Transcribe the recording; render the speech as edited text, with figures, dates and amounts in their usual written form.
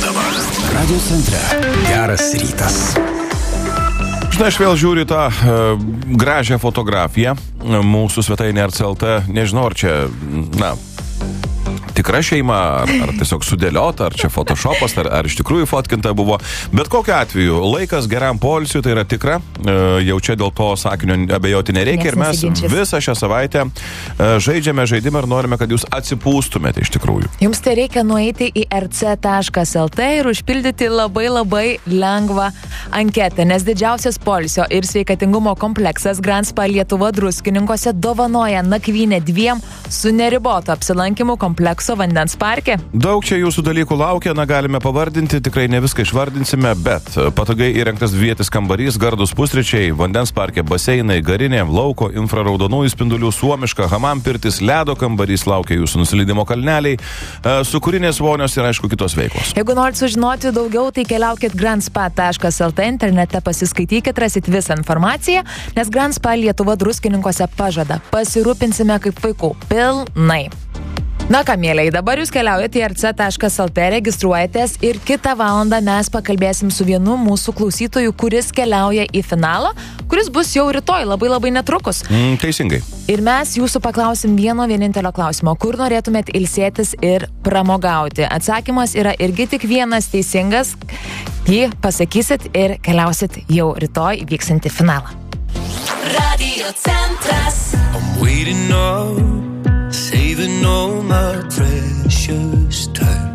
dabar. Radio centre. Geras rytas. Žinai, aš vėl žiūriu tą gražią fotografiją mūsų svetainė RCLT. Nežinau, ar čia, tikra šeima, ar tiesiog sudėliota, ar čia photoshopas, ar iš tikrųjų fotkinta buvo. Bet kokiu atveju, laikas geram poilsiui, tai yra tikra. Jau čia dėl to sakinio abejoti nereikia. Ir mes visą šią savaitę žaidžiame žaidimą ir norime, kad jūs atsipūstumėte iš tikrųjų. Jums tai reikia nueiti į rc.lt ir užpildyti labai lengvą anketą, nes didžiausias poilsio ir sveikatingumo kompleksas Grand Spa Lietuva Druskininkuose dovanoja nakvynę 2 su neribotu apsilankimu komplekso vandens parke. Daug čia jūsų dalykų laukia, galime pavardinti, tikrai ne viską išvardinsime, bet patogiai įrengtas dvietis kambarys, gardus pusryčiai, vandens parke baseinai, garinė, lauko, infraraudonųjų spindulių, suomiška, hamam pirtis, ledo kambarys, laukia jūsų nusileidimo kalneliai, sūkurinės vonios ir aišku kitos veiklos. Jeigu norit sužinoti daugiau, tai keliaukit grandspa.lt, internete pasiskaitykit, rasit visą informaciją, nes Grand Spa Lietuva Druskininkuose pažada, pasirūpinsime kaip vaikų pilnai. Ką, mėlei, dabar jūs keliaujate į rc.lt, registruojatės ir kitą valandą mes pakalbėsim su vienu mūsų klausytoju, kuris keliauja į finalą, kuris bus jau rytoj, labai netrukus. Teisingai. Ir mes jūsų paklausim vieno vienintelio klausimo, kur norėtumėt ilsėtis ir pramogauti. Atsakymas yra irgi tik vienas teisingas, jį pasakysit ir keliausit jau rytoj vyksantį finalą. Radio Centras. I'm waiting up, saving all my precious time.